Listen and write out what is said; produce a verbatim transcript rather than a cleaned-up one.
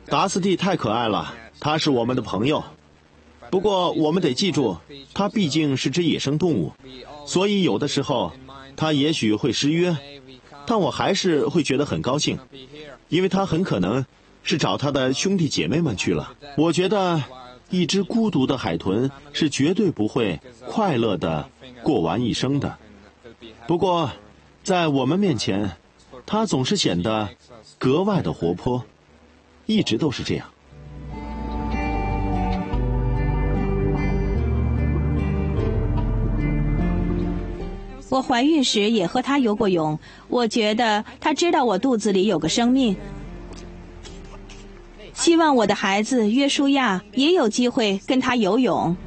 达斯蒂太可爱了，他是我们的朋友。不过我们得记住，他毕竟是只野生动物，所以有的时候他也许会失约，但我还是会觉得很高兴，因为他很可能是找他的兄弟姐妹们去了。我觉得一只孤独的海豚是绝对不会快乐地过完一生的。不过在我们面前，它总是显得格外的活泼，一直都是这样。 我怀孕时也和他游过泳，我觉得他知道我肚子里有个生命。希望我的孩子约书亚也有机会跟他游泳。